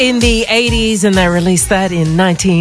in the 80s, and they released that in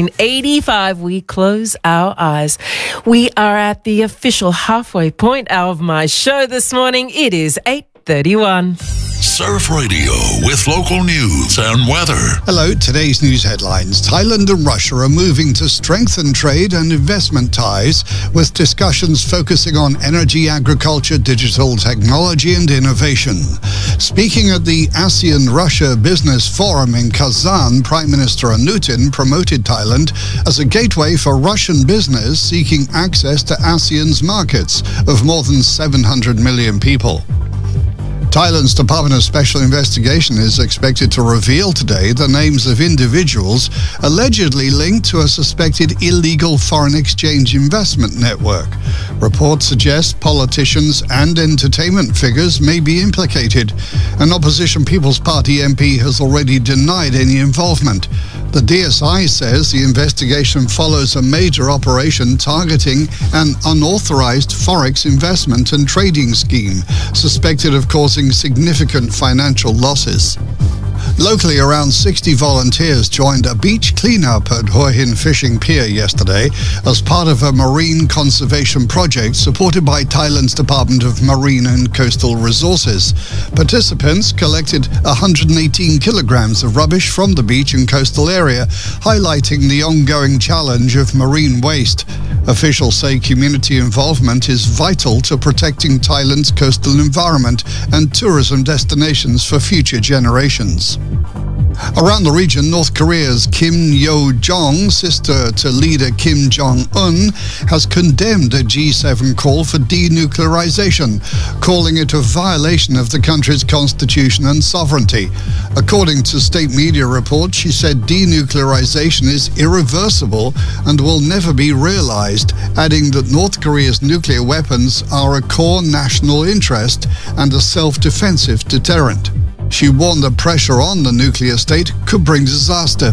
1985. We close our eyes. We are at the official halfway point of my show this morning. It is 8:31. Surf Radio with local news and weather. Hello, today's news headlines. Thailand and Russia are moving to strengthen trade and investment ties, with discussions focusing on energy, agriculture, digital technology and innovation. Speaking at the ASEAN-Russia Business Forum in Kazan, Prime Minister Anutin promoted Thailand as a gateway for Russian business seeking access to ASEAN's markets of more than 700 million people. Thailand's Department of Special Investigation is expected to reveal today the names of individuals allegedly linked to a suspected illegal foreign exchange investment network. Reports suggest politicians and entertainment figures may be implicated. An opposition People's Party MP has already denied any involvement. The DSI says the investigation follows a major operation targeting an unauthorized forex investment and trading scheme, suspected of causing significant financial losses. Locally, around 60 volunteers joined a beach cleanup at Hua Hin Fishing Pier yesterday as part of a marine conservation project supported by Thailand's Department of Marine and Coastal Resources. Participants collected 118 kilograms of rubbish from the beach and coastal area, highlighting the ongoing challenge of marine waste. Officials say community involvement is vital to protecting Thailand's coastal environment and tourism destinations for future generations. Around the region, North Korea's Kim Yo-jong, sister to leader Kim Jong-un, has condemned a G7 call for denuclearization, calling it a violation of the country's constitution and sovereignty. According to state media reports, she said denuclearization is irreversible and will never be realized, adding that North Korea's nuclear weapons are a core national interest and a self-defensive deterrent. She warned that pressure on the nuclear state could bring disaster.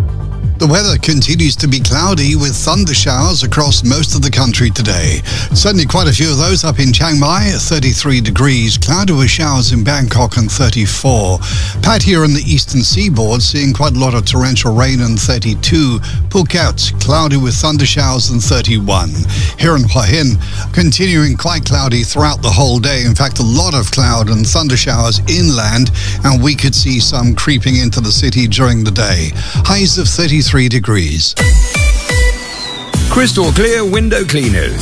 The weather continues to be cloudy with thunder showers across most of the country today. Certainly quite a few of those up in Chiang Mai at 33 degrees, cloudy with showers in Bangkok and 34. Pat here in the eastern seaboard seeing quite a lot of torrential rain and 32. Phuket, cloudy with thunder showers and 31. Here in Hua Hin, continuing quite cloudy throughout the whole day. In fact, a lot of cloud and thunder showers inland, and we could see some creeping into the city during the day. Highs of 33 degrees. Crystal Clear Window Cleaners.